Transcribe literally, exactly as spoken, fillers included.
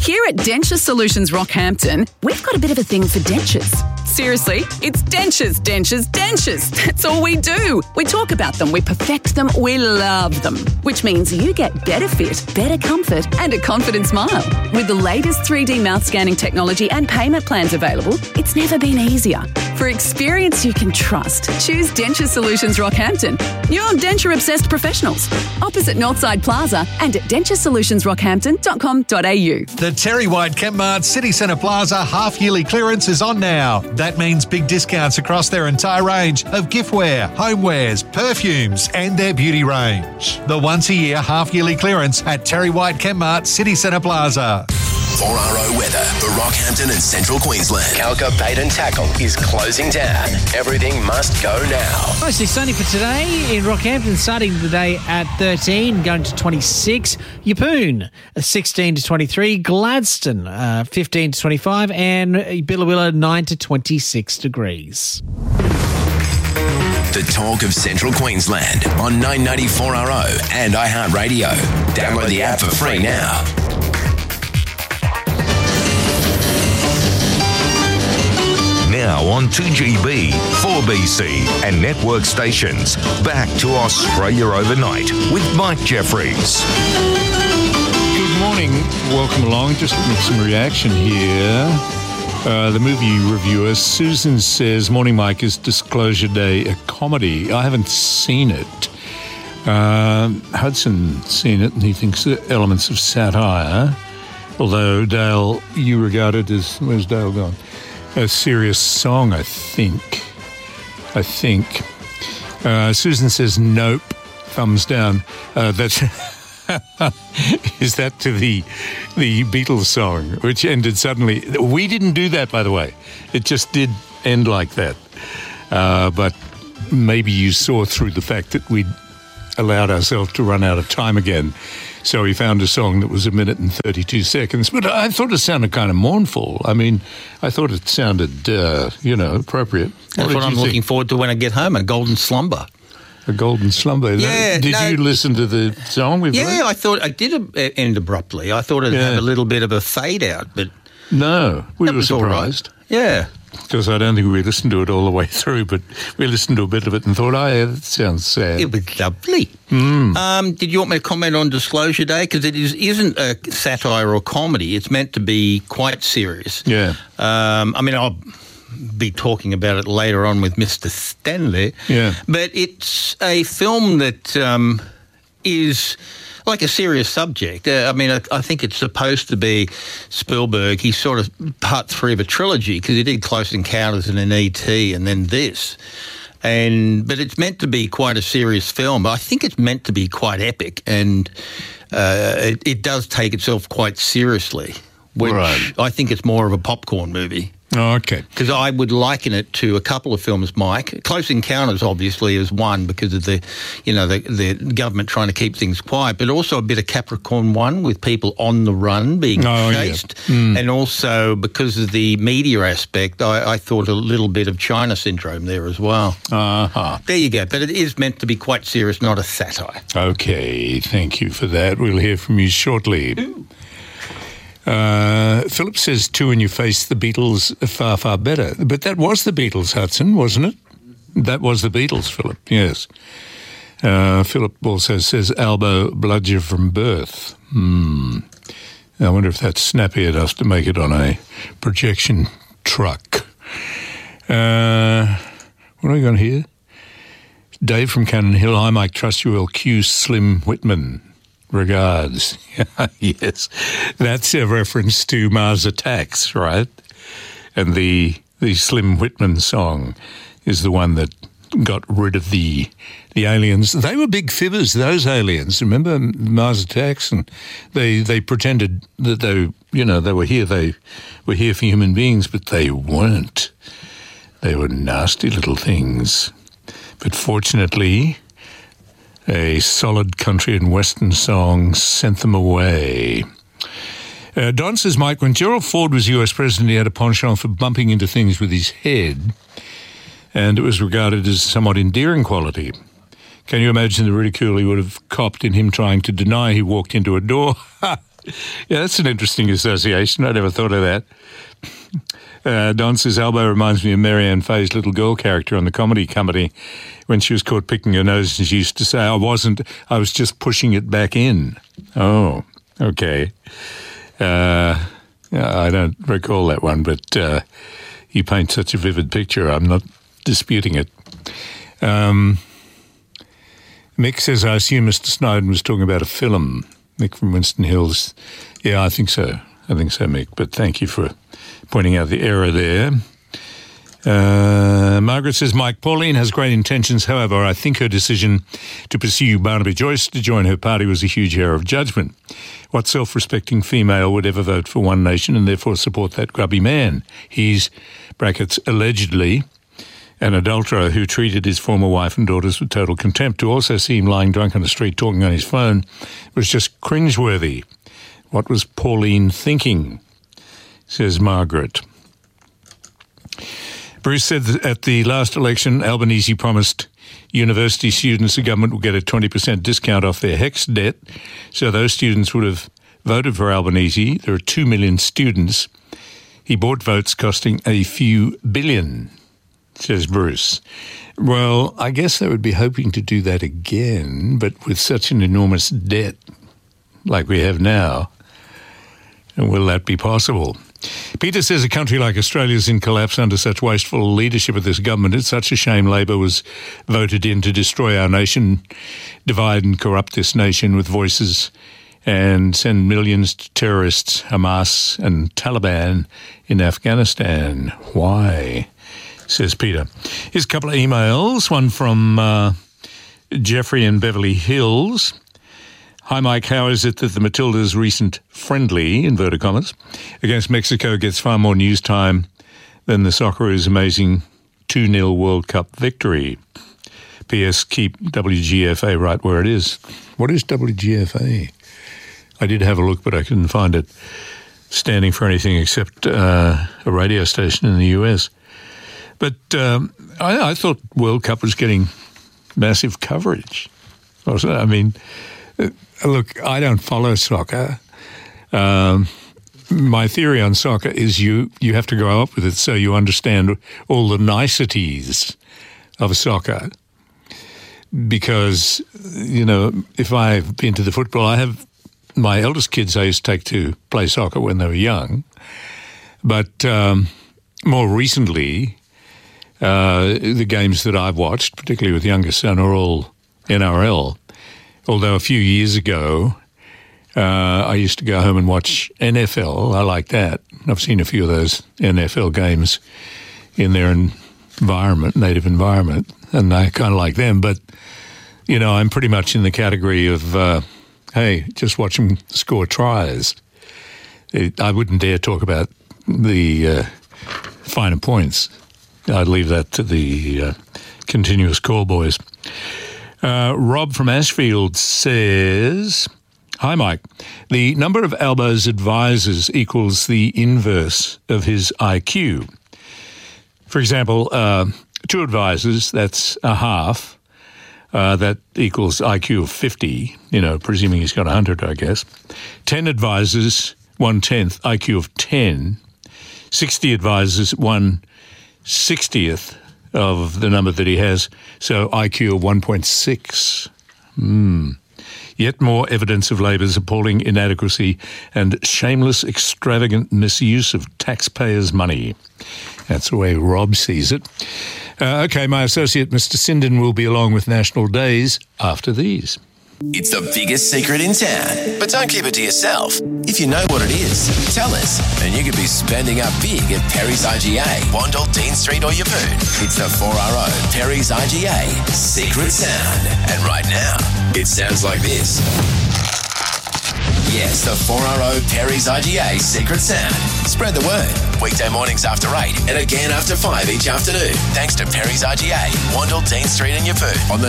Here at Denture Solutions Rockhampton, we've got a bit of a thing for dentures. Seriously, it's dentures, dentures, dentures. That's all we do. We talk about them, we perfect them, we love them. Which means you get better fit, better comfort and a confident smile. With the latest three D mouth scanning technology and payment plans available, it's never been easier. For experience you can trust, choose Denture Solutions Rockhampton. Your denture-obsessed professionals. Opposite Northside Plaza and at denture solutions rockhampton dot com dot a u. The Terry White Chemmart City Centre Plaza half-yearly clearance is on now. That means big discounts across their entire range of giftware, homewares, perfumes and their beauty range. The once-a-year half-yearly clearance at Terry White Chemmart City Centre Plaza. four R O weather for Rockhampton and Central Queensland. Calca Bait and Tackle is closing down. Everything must go now. Mostly sunny for today in Rockhampton, starting the day at thirteen, going to twenty-six. Yeppoon, sixteen to twenty-three. Gladstone, uh, fifteen to twenty-five. And Billawilla, nine to twenty-six degrees. The talk of Central Queensland on nine ninety four R O and iHeartRadio. Download the app for free now. Now on two G B, four B C and network stations. Back to Australia Overnight with Mike Jeffries. Good morning. Welcome along. Just with some reaction here. Uh, the movie reviewer, Susan says, Morning Mike, is Disclosure Day a comedy? I haven't seen it. Uh, Hudson's seen it and he thinks there are elements of satire. Although, Dale, you regard it as, where's Dale gone? A serious song, I think. I think. Uh, Susan says, nope. Thumbs down. Uh, that's is that to the the Beatles song, which ended suddenly? We didn't do that, by the way. It just did end like that. Uh, but maybe you saw through the fact that we'd allowed ourselves to run out of time again. So we found a song that was a minute and thirty-two seconds. But I thought it sounded kind of mournful. I mean, I thought it sounded, uh, you know, appropriate. That's what, what I'm looking forward to when I get home, a golden slumber. A golden slumber. Yeah. Did no, you listen to the song we've Yeah, read? I thought I did end abruptly. I thought it'd Yeah. have a little bit of a fade out, but no, we that were was all right. surprised. Yeah. Because I don't think we listened to it all the way through, but we listened to a bit of it and thought, oh, yeah, that sounds sad. It was lovely. Mm. Um, did you want me to comment on Disclosure Day? Because it is, isn't a satire or comedy. It's meant to be quite serious. Yeah. Um, I mean, I'll be talking about it later on with Mister Stanley. Yeah. But it's a film that um, is like a serious subject. Uh, I mean, I, I think it's supposed to be Spielberg. He's sort of part three of a trilogy because he did Close Encounters and then E T and then this. And but it's meant to be quite a serious film. I think it's meant to be quite epic, and uh, it, it does take itself quite seriously, which Right. I think it's more of a popcorn movie. Oh, okay. Because I would liken it to a couple of films, Mike. Close Encounters, obviously, is one because of the, you know, the, the government trying to keep things quiet, but also a bit of Capricorn One with people on the run being Oh, yeah. chased, Mm. and also because of the media aspect, I, I thought a little bit of China syndrome there as well. Uh-huh. There you go. But it is meant to be quite serious, not a satire. Okay, thank you for that. We'll hear from you shortly. Uh, Philip says, two in your face, the Beatles are far, far better. But that was the Beatles, Hudson, wasn't it? That was the Beatles, Philip, yes. Uh, Philip also says, Albo bludger from birth. Hmm. I wonder if that's snappy enough to make it on a projection truck. Uh, what are we going to hear? Dave from Cannon Hill. Hi, Mike. Trust you will. Q Slim Whitman. Regards. Yes. That's a reference to Mars Attacks, right? And the the Slim Whitman song is the one that got rid of the the aliens. They were big fibbers, those aliens. Remember Mars Attacks? And they they pretended that they, you know, they were here. They were here for human beings, but they weren't. They were nasty little things. But fortunately, a solid country and western song sent them away. Uh, Don says, Mike, when Gerald Ford was U S president, he had a penchant for bumping into things with his head, and it was regarded as somewhat endearing quality. Can you imagine the ridicule he would have copped in him trying to deny he walked into a door? Yeah, that's an interesting association. I never thought of that. Uh, Don says, Albo reminds me of Marianne Faye's little girl character on the Comedy Company when she was caught picking her nose, and she used to say, I wasn't, I was just pushing it back in. Oh, okay. Uh, I don't recall that one, but uh, you paint such a vivid picture. I'm not disputing it. Um, Mick says, I assume Mister Snowden was talking about a film. Mick from Winston Hills. Yeah, I think so. I think so, Mick. But thank you for pointing out the error there. Uh, Margaret says, Mike, Pauline has great intentions. However, I think her decision to pursue Barnaby Joyce to join her party was a huge error of judgment. What self-respecting female would ever vote for One Nation and therefore support that grubby man? He's, brackets, allegedly an adulterer who treated his former wife and daughters with total contempt. To also see him lying drunk on the street talking on his phone was just cringeworthy. What was Pauline thinking? Says Margaret. Bruce said that at the last election, Albanese promised university students the government would get a twenty percent discount off their HECS debt, so those students would have voted for Albanese. There are two million students. He bought votes costing a few billion, says Bruce. Well, I guess they would be hoping to do that again, but with such an enormous debt like we have now, will that be possible? Peter says a country like Australia is in collapse under such wasteful leadership of this government. It's such a shame Labor was voted in to destroy our nation, divide and corrupt this nation with voices and send millions to terrorists, Hamas and Taliban in Afghanistan. Why? Says Peter. Here's a couple of emails, one from uh, Jeffrey in Beverly Hills. Hi, Mike. How is it that the Matildas' recent friendly, inverted commas, against Mexico gets far more news time than the Socceroos' amazing two nil World Cup victory? P S. Keep W G F A right where it is. What is W G F A? I did have a look, but I couldn't find it standing for anything except uh, a radio station in the U S. But um, I, I thought World Cup was getting massive coverage. I mean... Look, I don't follow soccer. Um, my theory on soccer is you, you have to grow up with it so you understand all the niceties of soccer. Because, you know, if I've been to the football, I have my eldest kids I used to take to play soccer when they were young. But um, more recently, uh, the games that I've watched, particularly with the youngest son, are all N R L. Although a few years ago, uh, I used to go home and watch N F L. I like that. I've seen a few of those N F L games in their environment, native environment, and I kind of like them. But, you know, I'm pretty much in the category of, uh, hey, just watch them score tries. It, I wouldn't dare talk about the uh, finer points. I'd leave that to the uh, continuous call boys. Uh, Rob from Ashfield says, hi, Mike. The number of Albo's advisors equals the inverse of his I Q. For example, uh, two advisors, that's a half. Uh, that equals I Q of fifty, you know, presuming he's got one hundred, I guess. ten advisors, one-tenth, I Q of ten. sixty advisors, one sixtieth of the number that he has, so I Q of one point six. Hmm. Yet more evidence of Labor's appalling inadequacy and shameless, extravagant misuse of taxpayers' money. That's the way Rob sees it. Uh, okay, my associate, Mister Sinden, will be along with National Days after these. It's the biggest secret in town, but don't keep it to yourself. If you know what it is, tell us, and you could be spending up big at Perry's I G A, Wandle, Dean Street or Yeppoon. It's the four R O Perry's I G A Secret Sound. And right now, it sounds like this. Yes, the four R O Perry's I G A Secret Sound. Spread the word. Weekday mornings after eight and again after five each afternoon. Thanks to Perry's I G A, Wandle, Dean Street and Yeppoon on the